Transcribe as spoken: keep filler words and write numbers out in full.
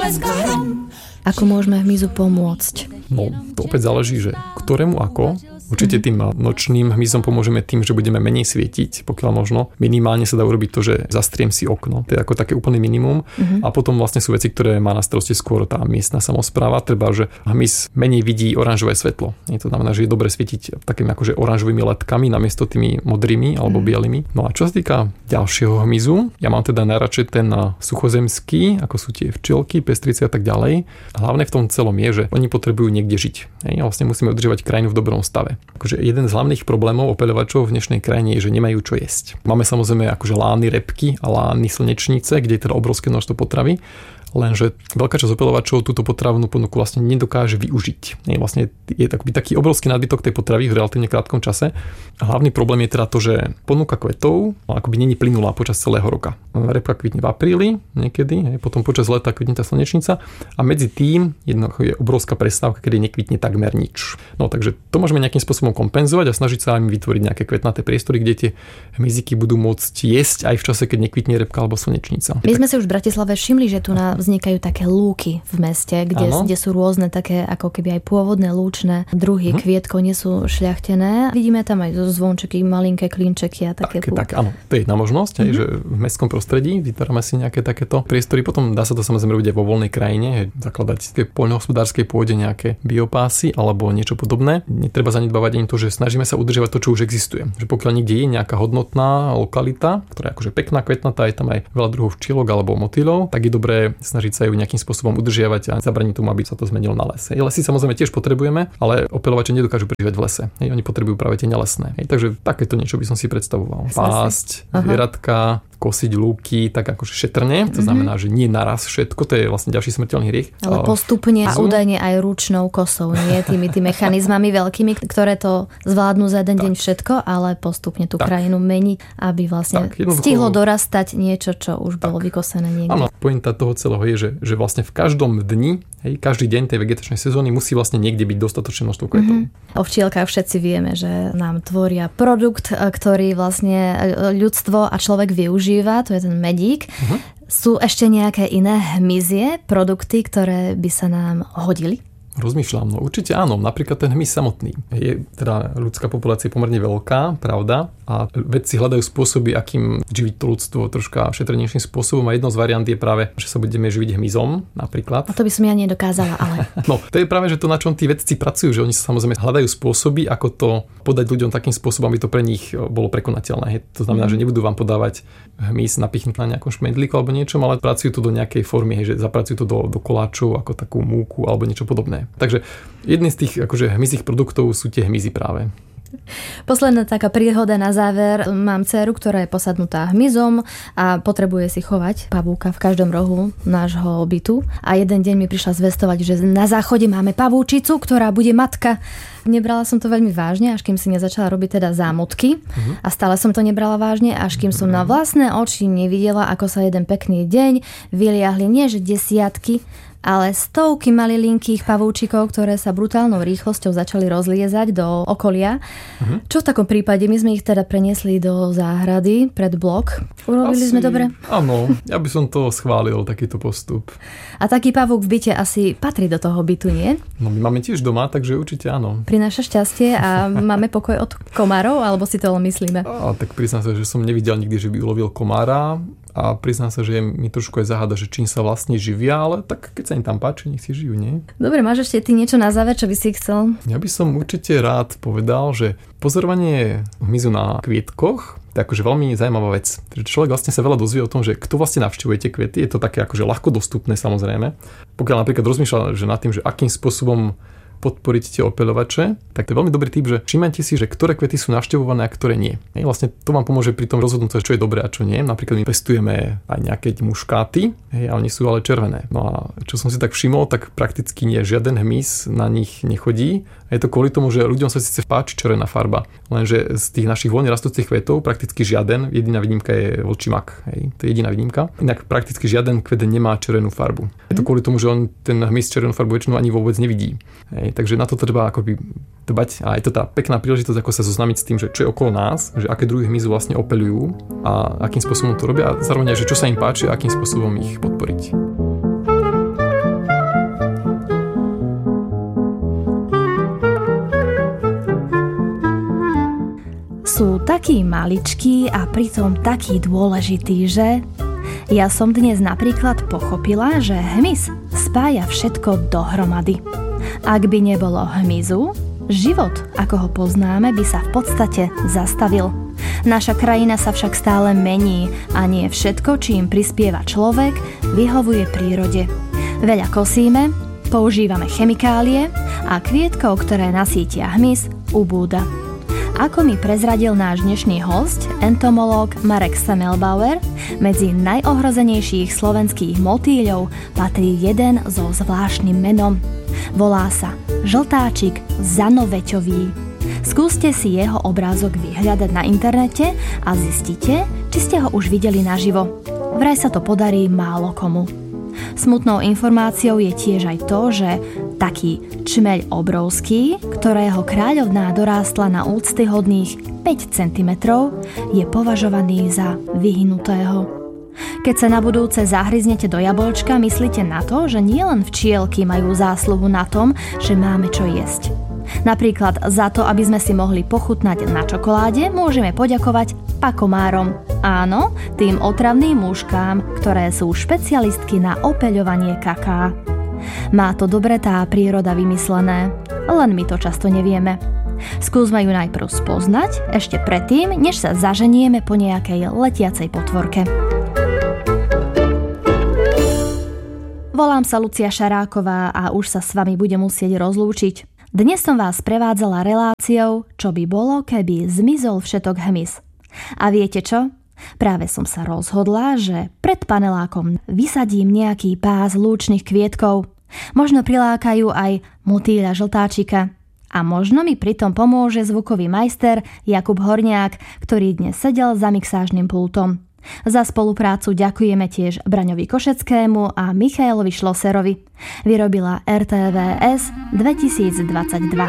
Ako môžeme hmyzu pomôcť? No, to opäť záleží, že ktorému ako. Určite tým nočným hmyzom pomôžeme tým, že budeme menej svietiť, pokiaľ možno. Minimálne sa dá urobiť to, že zastriem si okno. To je ako také úplné minimum. Uh-huh. A potom vlastne sú veci, ktoré má na starosti skôr tá miestna samospráva. Treba, že hmyz menej vidí oranžové svetlo. Je to znamená, že je dobre svietiť takými akože oranžovými ledkami namiesto tými modrými alebo uh-huh. bielými. No a čo sa týka ďalšieho hmyzu, ja mám teda najradšej ten suchozemský, ako sú tie včielky, pestrice a tak ďalej. Hlavne v tom celom je, že oni potrebujú niekde žiť. A vlastne musíme udržovať krajinu v dobrom stave. Akože jeden z hlavných problémov opeľovačov v dnešnej krajine je, že nemajú čo jesť. Máme samozrejme akože lány repky a lány slnečnice, kde je teda obrovské množstvo potravy. Lenže veľká časť opeľovačov túto potravnú ponuku vlastne nedokáže využiť. Je vlastne je taký, taký obrovský nadbytok tej potravy v relatívne krátkom čase. A hlavný problém je teda to, že ponuka kvetov akoby není plynulá počas celého roka. Repka kvitne v apríli niekedy, potom počas leta kvitne tá slnečnica a medzi tým jednoducho je obrovská prestávka, kedy nekvitne takmer nič. No takže to môžeme nejakým spôsobom kompenzovať a snažiť sa im vytvoriť nejaké kvetnaté priestory, kde tie hmyziky budú môcť jesť aj v čase, keď nekvitne repka alebo slnečnica. My sme si už v Bratislave všimli, že tu na vznikajú také lúky v meste, kde, kde sú rôzne také ako keby aj pôvodné lúčne druhy hm. kvietkov, nie sú šľachtené. Vidíme tam aj zvončeky, malinké klinčeky a také. Tak, tak áno, to je jedna možnosť, mm-hmm. aj, že v mestskom prostredí vytvárame si nejaké takéto priestory. Potom dá sa to samozrejme robiť aj vo voľnej krajine, hej, zakladať v poľnohospodárskej pôde nejaké biopásy alebo niečo podobné. Netreba zanedbávať ani to, že snažíme sa udržiavať to, čo už existuje. Že pokiaľ niekde je nejaká hodnotná lokalita, ktorá je akože pekná, kvetnatá, je tam aj veľa druhov včielok alebo motýlov, tak je dobré snažiť sa ju nejakým spôsobom udržiavať a zabraniť tomu, aby sa to zmenilo na les. Hej, lesy samozrejme tiež potrebujeme, ale opeľovače nedokážu prežívať v lese. Hej, oni potrebujú práve tie nelesné. Hej, takže takéto niečo by som si predstavoval. Pásť, zvieratka, kosiť lúky tak akože šetrne, to znamená, že nie naraz všetko, to je vlastne ďalší smrteľný hriech. Ale postupne a údajne aj ručnou kosou, nie tými tými mechanizmami veľkými, ktoré to zvládnu za jeden tak. deň všetko, ale postupne tú tak. krajinu meniť, aby vlastne tak, stihlo dorastať niečo, čo už tak. bolo vykosené niekde. Áno, pointa toho celého je, že, že vlastne v každom dni, hej, každý deň tej vegetačnej sezóny musí vlastne niekde byť dostatočné množstvo kvetov. Mm-hmm. O včielkách všetci vieme, že nám tvoria produkt, ktorý vlastne ľudstvo a človek využíva, to je ten medík. Uh-huh. Sú ešte nejaké iné hmyzie, produkty, ktoré by sa nám hodili? Rozmýšľam, no určite áno, napríklad ten hmyz samotný. Je teda ľudská populácia pomerne veľká, pravda, a vedci hľadajú spôsoby, akým živiť to ľudstvo troška šetrnejším spôsobom a jedno z variant je práve, že sa budeme živiť hmyzom napríklad. A to by som ja nedokázala, ale... No, to je práve, že to, na čom tí vedci pracujú, že oni sa samozrejme hľadajú spôsoby, ako to podať ľuďom takým spôsobom, aby to pre nich bolo prekonateľné. To znamená, mm. že nebudú vám podávať hmyz napichnutý na nejakom šmendlíku alebo niečom, ale pracujú to do nejakej formy, že zapracujú to do, do koláčov ako takú múku alebo niečo podobné. Takže jedný z tých akože hmyzích produktov sú tie hmyzy práve. Posledná taká príhoda na záver. Mám dceru, ktorá je posadnutá hmyzom a potrebuje si chovať pavúka v každom rohu nášho bytu. A jeden deň mi prišla zvestovať, že na záchode máme pavúčicu, ktorá bude matka. Nebrala som to veľmi vážne, až kým si nezačala robiť teda zámotky. Uh-huh. A stále som to nebrala vážne, až kým som na vlastné oči nevidela, ako sa jeden pekný deň vyliahli nie že desiatky, ale stovky malilinkých pavúčikov, ktoré sa brutálnou rýchlosťou začali rozliezať do okolia. Uh-huh. Čo v takom prípade? My sme ich teda preniesli do záhrady pred blok. Urobili asi, sme dobre? Áno, ja by som to schválil, takýto postup. A taký pavúk v byte asi patrí do toho bytu, nie? No my máme tiež doma, takže určite áno. Prináša šťastie a máme pokoj od komárov, alebo si to len myslíme? A, tak priznám sa, že som nevidel nikdy, že by ulovil komára. A priznám sa, že je mi trošku aj záhada, že čím sa vlastne živia, ale tak keď sa im tam páči, nech si žijú, nie? Dobre, máš ešte ty niečo na záver, čo by si chcel? Ja by som určite rád povedal, že pozorovanie hmyzu na kvietkoch to je akože veľmi zaujímavá vec. Človek vlastne sa veľa dozvie o tom, že kto vlastne navštevuje tie kviety. Je to také akože ľahko dostupné samozrejme. Pokiaľ napríklad rozmýšľa, že nad tým, že akým spôsobom podporiť tie opeľovače, tak to je veľmi dobrý tip, že všimnite si, že ktoré kvety sú navštevované a ktoré nie. Hej, vlastne to vám pomôže pri tom rozhodnúť, čo je dobré a čo nie. Napríklad my pestujeme aj nejaké muškáty, hej, a oni sú ale červené. No a čo som si tak všimol, tak prakticky nie žiaden hmyz na nich nechodí. A je to kvôli tomu, že ľuďom sa síce páči červená farba, lenže z tých našich voľne rastúcich kvetov prakticky žiaden, jediná výnimka je vlčí mak, hej, to je jediná výnimka. Inak prakticky žiaden kvet nemá červenú farbu. Je to kvôli tomu, že on ten hmyz červenú farbu väčšinou ani vôbec nevidí. Hej, takže na to treba akoby dbať a je to tá pekná príležitosť, ako sa zoznámiť s tým, že čo je okolo nás, že aké druhy hmyzu vlastne opeľujú a akým spôsobom to robia a zároveň aj, že čo sa im páči a akým spôsobom ich podporiť. taký maličký a pritom taký dôležitý, že? Ja som dnes napríklad pochopila, že hmyz spája všetko dohromady. Ak by nebolo hmyzu, život, ako ho poznáme, by sa v podstate zastavil. Naša krajina sa však stále mení a nie všetko, čím prispieva človek, vyhovuje prírode. Veľa kosíme, používame chemikálie a kvietkov, ktoré nasítia hmyz, ubúda. Ako mi prezradil náš dnešný hosť, entomológ Marek Semmelbauer, medzi najohrozenejších slovenských motýľov patrí jeden so zvláštnym menom. Volá sa žltáčik zanoveťový. Skúste si jeho obrázok vyhľadať na internete a zistite, či ste ho už videli naživo. Vraj sa to podarí málo komu. Smutnou informáciou je tiež aj to, že taký čmeľ obrovský, ktorého kráľovná dorástla na úctyhodných päť centimetrov, je považovaný za vyhnutého. Keď sa na budúce zahryznete do jablčka, myslíte na to, že nielen včielky majú zásluhu na tom, že máme čo jesť. Napríklad za to, aby sme si mohli pochutnať na čokoláde, môžeme poďakovať pakomárom. Áno, tým otravným mužkám, ktoré sú špecialistky na opeľovanie kaká. Má to dobre tá príroda vymyslené, len my to často nevieme. Skúsme ju najprv spoznať, ešte predtým, než sa zaženieme po nejakej letiacej potvorke. Volám sa Lucia Šaráková a už sa s vami budem musieť rozlúčiť. Dnes som vás prevádzala reláciou, čo by bolo, keby zmizol všetok hmyz. A viete čo? Práve som sa rozhodla, že pred panelákom vysadím nejaký pás lúčnych kvietkov. Možno prilákajú aj motýľa žltáčika. A možno mi pritom pomôže zvukový majster Jakub Horniák, ktorý dnes sedel za mixážnym pultom. Za spoluprácu ďakujeme tiež Braňovi Košeckému a Michailovi Šloserovi. Vyrobila er té vé es dvetisícdvadsaťdva.